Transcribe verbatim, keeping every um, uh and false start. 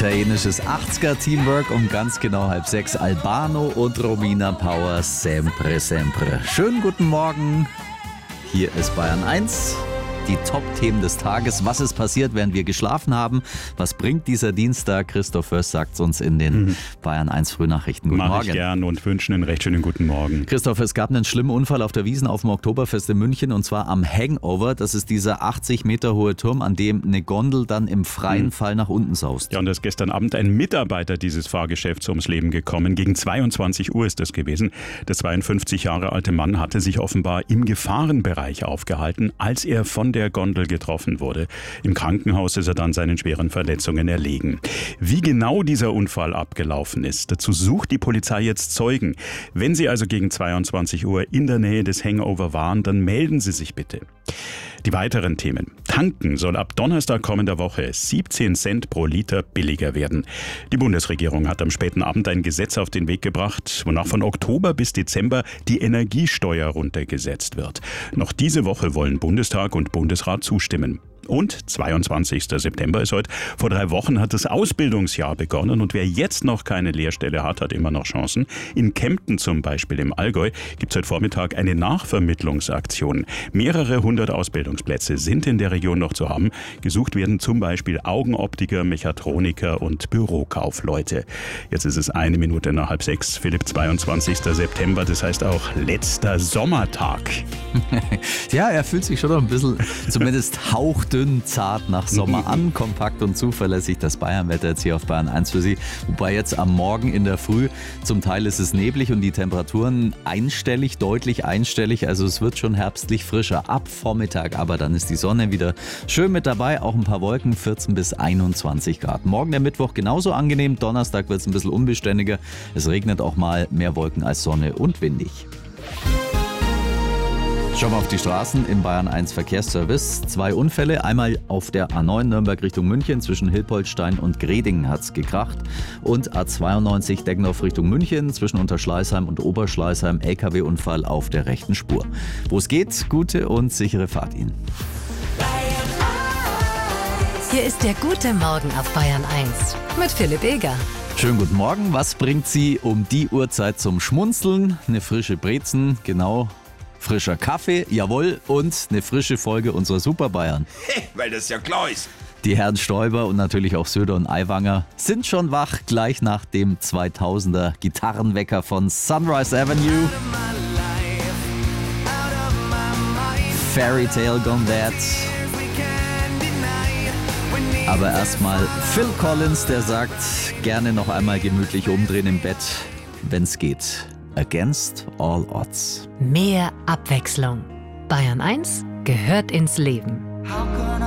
Italienisches achtziger-Teamwork um ganz genau halb sechs. Albano und Romina Power, sempre, sempre. Schönen guten Morgen. Hier ist Bayern eins. Die Top-Themen des Tages. Was ist passiert, während wir geschlafen haben? Was bringt dieser Dienstag? Christoph Föß sagt es uns in den mhm. Bayern eins Frühnachrichten. Guten Mach Morgen. Ich gern und wünsche einen recht schönen guten Morgen. Christoph, es gab einen schlimmen Unfall auf der Wiesn auf dem Oktoberfest in München und zwar am Hangover. Das ist dieser achtzig Meter hohe Turm, an dem eine Gondel dann im freien mhm. Fall nach unten saust. Ja, und da ist gestern Abend ein Mitarbeiter dieses Fahrgeschäfts ums Leben gekommen. Gegen zweiundzwanzig Uhr ist das gewesen. Der zweiundfünfzig Jahre alte Mann hatte sich offenbar im Gefahrenbereich aufgehalten, als er von der Gondel getroffen wurde. Im Krankenhaus ist er dann seinen schweren Verletzungen erlegen. Wie genau dieser Unfall abgelaufen ist, dazu sucht die Polizei jetzt Zeugen. Wenn Sie also gegen zweiundzwanzig Uhr in der Nähe des Hangover waren, dann melden Sie sich bitte. Die weiteren Themen. Tanken soll ab Donnerstag kommender Woche siebzehn Cent pro Liter billiger werden. Die Bundesregierung hat am späten Abend ein Gesetz auf den Weg gebracht, wonach von Oktober bis Dezember die Energiesteuer runtergesetzt wird. Noch diese Woche wollen Bundestag und Bundesrat zustimmen. Und zweiundzwanzigster September ist heute. Vor drei Wochen hat das Ausbildungsjahr begonnen und wer jetzt noch keine Lehrstelle hat, hat immer noch Chancen. In Kempten zum Beispiel im Allgäu gibt es heute Vormittag eine Nachvermittlungsaktion. Mehrere hundert Ausbildungsplätze sind in der Region noch zu haben. Gesucht werden zum Beispiel Augenoptiker, Mechatroniker und Bürokaufleute. Jetzt ist es eine Minute nach halb sechs. Philipp, zweiundzwanzigster September, das heißt auch letzter Sommertag. Ja, er fühlt sich schon noch ein bisschen, zumindest hauchdünn, zart nach Sommer an. Kompakt und zuverlässig das Bayernwetter jetzt hier auf Bayern eins für Sie. Wobei jetzt am Morgen in der Früh zum Teil ist es neblig und die Temperaturen einstellig, deutlich einstellig. Also es wird schon herbstlich frischer ab Vormittag. Aber dann ist die Sonne wieder schön mit dabei. Auch ein paar Wolken, vierzehn bis einundzwanzig Grad. Morgen der Mittwoch genauso angenehm. Donnerstag wird es ein bisschen unbeständiger. Es regnet auch mal, mehr Wolken als Sonne und windig. Schauen wir auf die Straßen im Bayern eins Verkehrsservice. Zwei Unfälle, einmal auf der A neun Nürnberg Richtung München, zwischen Hilpoltstein und Gredingen hat es gekracht. Und A zweiundneunzig Deggendorf Richtung München, zwischen Unterschleißheim und Oberschleißheim, L K W-Unfall auf der rechten Spur. Wo es geht, gute und sichere Fahrt Ihnen. Hier ist der gute Morgen auf Bayern eins mit Philipp Eger. Schönen guten Morgen. Was bringt Sie um die Uhrzeit zum Schmunzeln? Eine frische Brezen, genau. Frischer Kaffee, jawohl, und eine frische Folge unserer Super Bayern. Hey, weil das ja klar ist. Die Herren Stoiber und natürlich auch Söder und Aiwanger sind schon wach, gleich nach dem zweitausender Gitarrenwecker von Sunrise Avenue. Fairy Tale Gone Dead. Aber erstmal Phil Collins, der sagt, gerne noch einmal gemütlich umdrehen im Bett, wenn's geht. Against all odds. Mehr Abwechslung. Bayern eins gehört ins Leben. How